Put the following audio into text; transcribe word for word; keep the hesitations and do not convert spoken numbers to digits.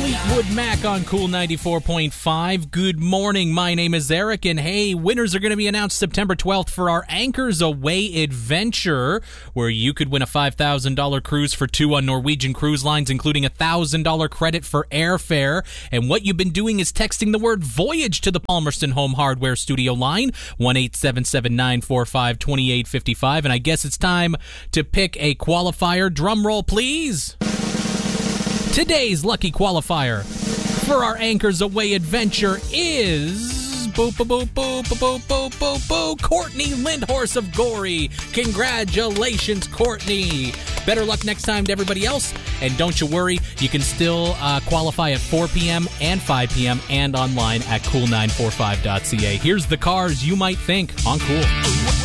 Fleetwood Mac on Cool ninety-four point five. Good morning. My name is Eric, and hey, winners are going to be announced September twelfth for our Anchors Away adventure, where you could win a five thousand dollars cruise for two on Norwegian Cruise Lines, including a one thousand dollars credit for airfare. And what you've been doing is texting the word Voyage to the Palmerston Home Hardware Studio line, one eight seven seven, nine four five, two eight five five. And I guess it's time to pick a qualifier. Drum roll, please. Today's lucky qualifier for our Anchors Away adventure is boo boo boo boo boo boo boo boo boo Courtney Lindhorst of Gorey. Congratulations, Courtney. Better luck next time to everybody else, and don't you worry, you can still uh, qualify at four p.m. and five p.m. and online at cool nine four five dot c a. Here's the cars you might think on Cool.